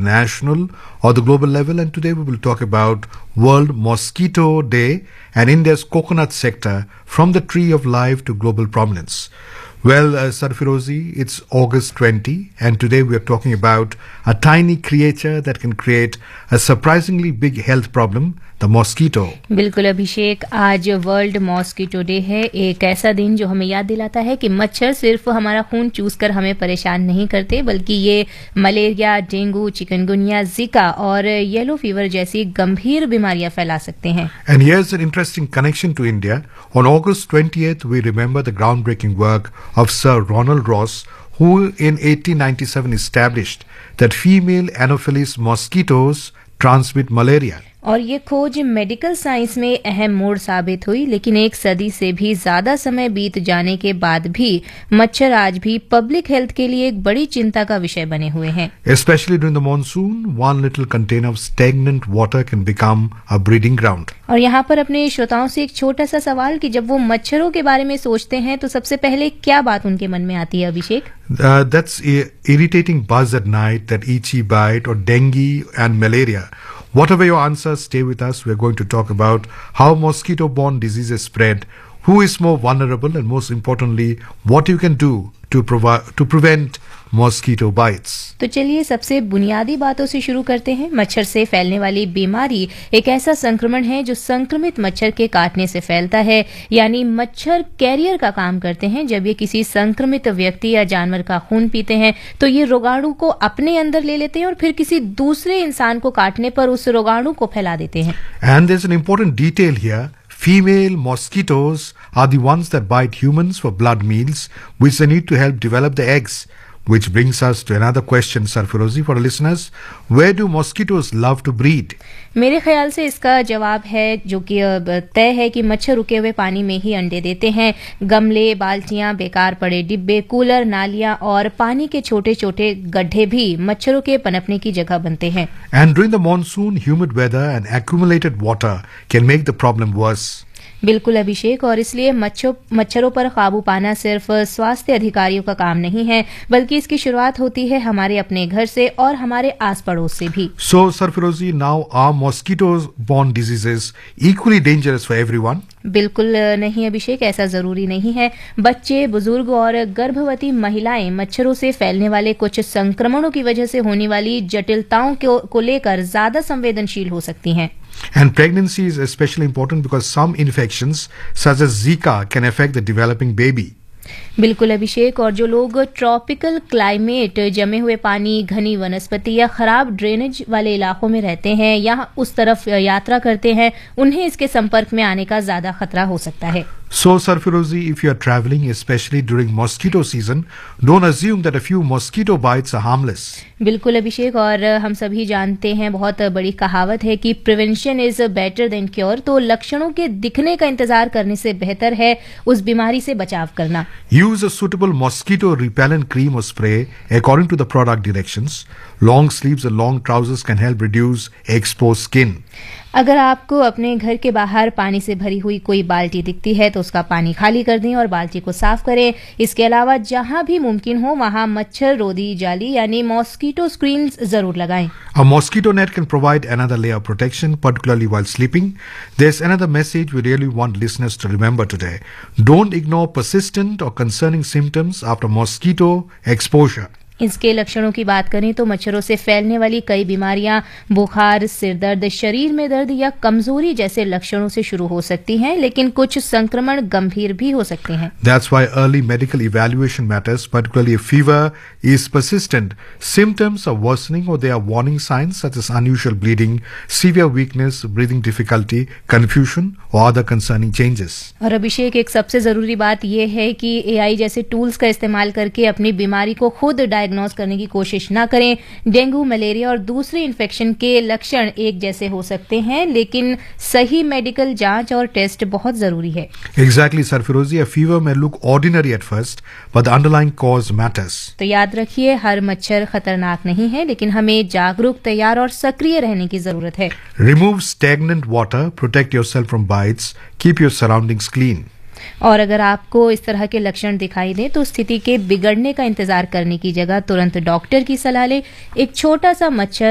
national or the global level, and today we will talk about World Mosquito Day and India's coconut sector from the tree of life to global prominence. Well, Sarfirozi, it's August 20, and today we are talking about a tiny creature that can create a surprisingly big health problem, the mosquito. बिल्कुल अभिषेक, आज world mosquito day है। एक ऐसा दिन जो हमें याद दिलाता है कि मच्छर सिर्फ हमारा खून चूस कर हमें परेशान नहीं करते, बल्कि ये मलेरिया, डेंगू, चिकनगुनिया, जिका और येलो फीवर जैसी गंभीर बीमारियां फैला सकते हैं। And here's an interesting connection to India. On August 20th, we remember the groundbreaking work of Sir Ronald Ross, who in 1897 established that female Anopheles mosquitoes transmit malaria. और ये खोज मेडिकल साइंस में अहम मोड़ साबित हुई, लेकिन एक सदी से भी ज्यादा समय बीत जाने के बाद भी मच्छर आज भी पब्लिक हेल्थ के लिए एक बड़ी चिंता का विषय बने हुए हैं। Especially during the monsoon, one little container of stagnant water can become a breeding ground. और यहाँ पर अपने श्रोताओं से एक छोटा सा सवाल कि जब वो मच्छरों के बारे में सोचते हैं तो सबसे पहले क्या बात उनके मन में आती है, अभिषेक? That's irritating buzz at night, that itchy bite, or dengue and malaria. Whatever your answer, stay with us. We're going to talk about how mosquito-borne diseases spread, who is more vulnerable, and most importantly, what you can do to prevent mosquito bites. तो चलिए सबसे बुनियादी बातों से शुरू करते हैं। मच्छर से फैलने वाली बीमारी एक ऐसा संक्रमण है जो संक्रमित मच्छर के काटने से फैलता है, यानी मच्छर कैरियर का काम करते हैं। जब ये किसी संक्रमित व्यक्ति या जानवर का खून पीते हैं तो ये रोगाणु को अपने अंदर ले लेते हैं और फिर किसी दूसरे इंसान को काटने पर उस रोगाणु को फैला देते हैं। And there's an important detail here. Female mosquitoes are the ones that bite humans for blood meals, which they need to help develop the eggs. Which brings us to another question, Sarfirozi, for our listeners. Where do mosquitoes love to breed? मेरे ख्याल से इसका जवाब है जो कि तय है कि मच्छर रुके हुए पानी में ही अंडे देते हैं। गमले, बाल्टियां, बेकार पड़े डिब्बे, कूलर, नालियां और पानी के छोटे छोटे गड्ढे भी मच्छरों के पनपने की जगह बनते हैं। And during the monsoon, humid weather and accumulated water can make the problem worse. बिल्कुल अभिषेक, और इसलिए मच्छरों पर काबू पाना सिर्फ स्वास्थ्य अधिकारियों का काम नहीं है, बल्कि इसकी शुरुआत होती है हमारे अपने घर से और हमारे आस पड़ोस से भी। So, Sarfirozi, now are mosquito-borne diseases equally dangerous for everyone? बिल्कुल नहीं अभिषेक, ऐसा जरूरी नहीं है। बच्चे, बुजुर्ग और गर्भवती महिलाएं मच्छरों से फैलने वाले कुछ संक्रमणों की वजह से होने वाली जटिलताओं को लेकर ज्यादा संवेदनशील हो सकती हैं। And pregnancy is especially important because some infections, such as Zika, can affect the developing baby. बिल्कुल अभिषेक, और जो लोग ट्रॉपिकल क्लाइमेट, जमे हुए पानी, घनी वनस्पति या खराब ड्रेनेज वाले इलाकों में रहते हैं या उस तरफ यात्रा करते हैं, उन्हें इसके संपर्क में आने का ज्यादा खतरा हो सकता है। So, Sarfirozi, if you are traveling, especially during mosquito season, don't assume that a few mosquito bites are harmless. बिल्कुल अभिषेक, और हम सभी जानते हैं, बहुत बड़ी कहावत है कि prevention is better than cure. तो लक्षणों के दिखने का इंतजार करने से बेहतर है उस बीमारी से बचाव करना। Use a suitable mosquito repellent cream or spray according to the product directions. Long sleeves and long trousers can help reduce exposed skin. अगर आपको अपने घर के बाहर पानी से भरी हुई कोई बाल्टी दिखती है तो उसका पानी खाली कर दें और बाल्टी को साफ करें। इसके अलावा जहां भी मुमकिन हो वहां मच्छर रोधी जाली यानी मॉस्किटो स्क्रीन्स जरूर लगाएं। A mosquito net can provide another layer of protection, particularly while sleeping. There's another message we really want listeners to remember today. Don't ignore persistent or concerning symptoms after mosquito exposure. इसके लक्षणों की बात करें तो मच्छरों से फैलने वाली कई बीमारियां बुखार, सिरदर्द, शरीर में दर्द या कमजोरी जैसे लक्षणों से शुरू हो सकती हैं, लेकिन कुछ संक्रमण गंभीर भी हो सकते हैं। That's why early medical evaluation matters, particularly if fever is persistent, symptoms are worsening, or there are warning signs such as unusual bleeding, severe weakness, breathing difficulty, confusion, or other concerning changes. और अभिषेक, एक सबसे जरूरी बात यह है कि AI जैसे tools का इस्तेमाल करके अपनी बीमारी को खुद डायग्नोज करने की कोशिश ना करें। डेंगू, मलेरिया और दूसरे इन्फेक्शन के लक्षण एक जैसे हो सकते हैं, लेकिन सही मेडिकल जांच और टेस्ट बहुत जरूरी है। Exactly, Sarfirozi. A fever may look ordinary at first, but the underlying cause matters. तो याद रखिए, हर मच्छर खतरनाक नहीं है, लेकिन हमें जागरूक, तैयार और सक्रिय रहने की जरूरत है। Remove stagnant water, protect yourself from bites, keep your surroundings clean. और अगर आपको इस तरह के लक्षण दिखाई दें तो स्थिति के बिगड़ने का इंतजार करने की जगह तुरंत डॉक्टर की सलाह लें। एक छोटा सा मच्छर